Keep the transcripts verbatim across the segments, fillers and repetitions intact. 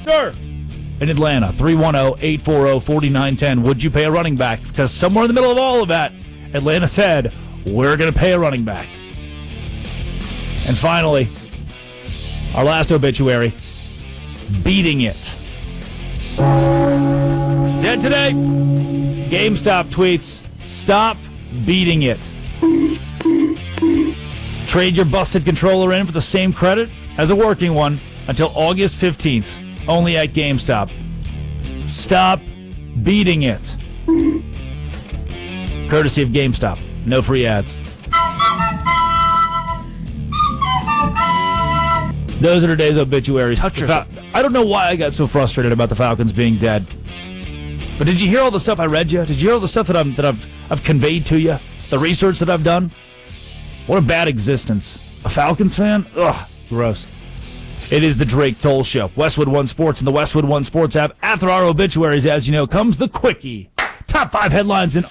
roster in Atlanta. three one zero, eight four zero, four nine one zero. Would you pay a running back? Because somewhere in the middle of all of that, Atlanta said, we're going to pay a running back. And finally, our last obituary, beating it. Dead today. GameStop tweets, stop beating it. Trade your busted controller in for the same credit as a working one until August fifteenth, only at GameStop. Stop beating it. Courtesy of GameStop. No free ads. Those are today's obituaries. Fal- I don't know why I got so frustrated about the Falcons being dead. But did you hear all the stuff I read you? Did you hear all the stuff that, I'm, that I've, I've conveyed to you? The research that I've done? What a bad existence. A Falcons fan? Ugh, gross. It is the Drake Toll Show. Westwood One Sports and the Westwood One Sports app. After our obituaries, as you know, comes the Quickie. Top five headlines in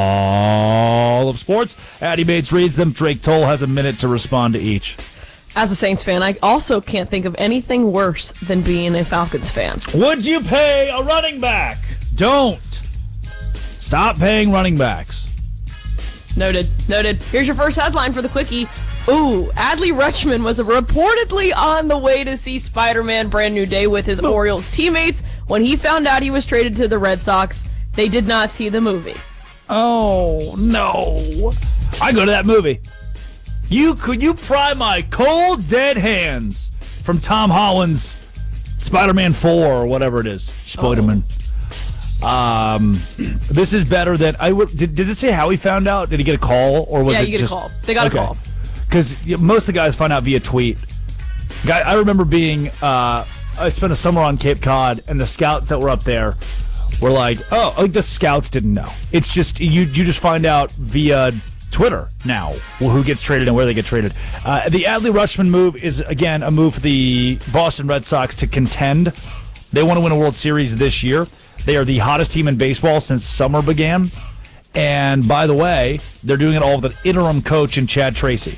all of sports. Addie Bates reads them. Drake Toll has a minute to respond to each. As a Saints fan, I also can't think of anything worse than being a Falcons fan. Would you pay a running back? Don't. Stop paying running backs. Noted. Noted. Here's your first headline for the Quickie. Ooh, Adley Rutschman was reportedly on the way to see Spider-Man Brand New Day with his Orioles teammates. When he found out he was traded to the Red Sox, they did not see the movie. Oh, no. I go to that movie. You could you pry my cold, dead hands from Tom Holland's Spider-Man four or whatever it is. Spider-Man. Oh. Um, this is better than I would. Did, did it say how he found out? Did he get a call or was yeah, it you get just a call? They got okay. a call. Because most of the guys find out via tweet. Guy, I remember being. Uh, I spent a summer on Cape Cod, and the scouts that were up there were like, "Oh, like the scouts didn't know." It's just you. You just find out via Twitter now who gets traded and where they get traded. Uh, the Adley Rutschman move is, again, a move for the Boston Red Sox to contend. They want to win a World Series this year. They are the hottest team in baseball since summer began. And, by the way, they're doing it all with an interim coach in Chad Tracy.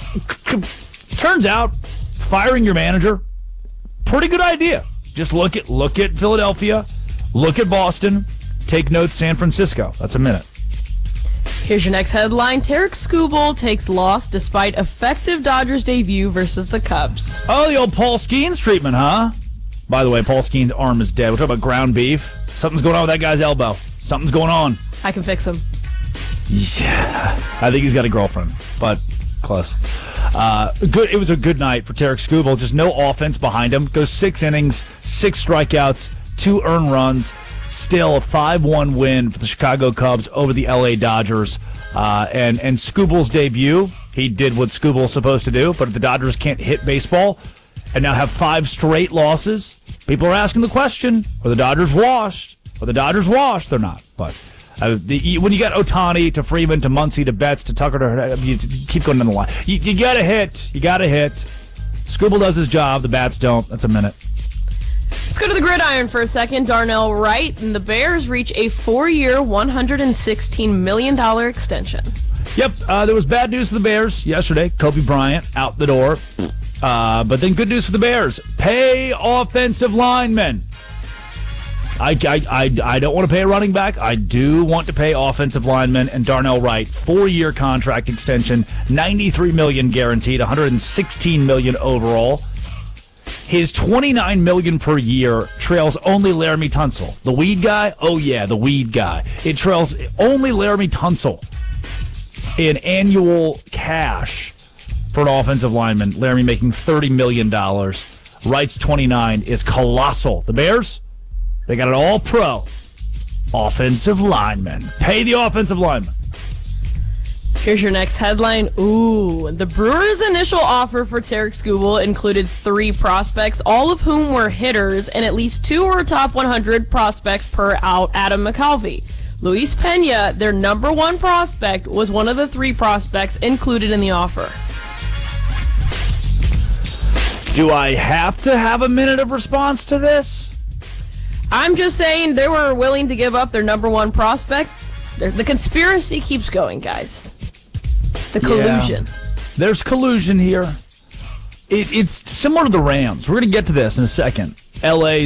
Turns out, firing your manager, pretty good idea. Just look at look at Philadelphia, look at Boston, take notes San Francisco. That's a minute. Here's your next headline. Tarek Skubal takes loss despite effective Dodgers debut versus the Cubs. Oh, the old Paul Skeens treatment, huh? By the way, Paul Skeens' arm is dead. We're talking about ground beef. Something's going on with that guy's elbow. Something's going on. I can fix him. Yeah, I think he's got a girlfriend, but close. Uh, good. It was a good night for Tarek Skubal. Just no offense behind him. Goes six innings, six strikeouts, two earned runs. Still a five one win for the Chicago Cubs over the L A Dodgers. Uh, and, and Skubal's debut, he did what Skubal's supposed to do, but if the Dodgers can't hit baseball and now have five straight losses, people are asking the question, are the Dodgers washed? Are the Dodgers washed? They're not. But uh, the, when you got Ohtani to Freeman to Muncy to Betts to Tucker to you keep going down the line. You, you got to hit. You got to hit. Skubal does his job. The bats don't. That's a minute. Let's go to the gridiron for a second. Darnell Wright and the Bears reach a four-year, one hundred sixteen million dollars extension. Yep, uh, there was bad news for the Bears yesterday. Kobe Bryant out the door. Uh, but then good news for the Bears. Pay offensive linemen. I, I, I, I don't want to pay a running back. I do want to pay offensive linemen. And Darnell Wright, four-year contract extension, ninety-three million dollars guaranteed, one hundred sixteen million dollars overall. His twenty-nine million dollars per year trails only Laramie Tunsil. The weed guy? Oh, yeah, the weed guy. It trails only Laramie Tunsil in annual cash for an offensive lineman. Laramie making thirty million dollars. Wright's twenty-nine is colossal. The Bears, they got an all-pro offensive lineman. Pay the offensive lineman. Here's your next headline. Ooh, the Brewers' initial offer for Tarek Skubal included three prospects, all of whom were hitters, and at least two were top one hundred prospects per out Adam McCalvy. Luis Pena, their number one prospect, was one of the three prospects included in the offer. Do I have to have a minute of response to this? I'm just saying they were willing to give up their number one prospect. The conspiracy keeps going, guys. It's a collusion. Yeah, there's collusion here. It, it's similar to the Rams. We're going to get to this in a second. L A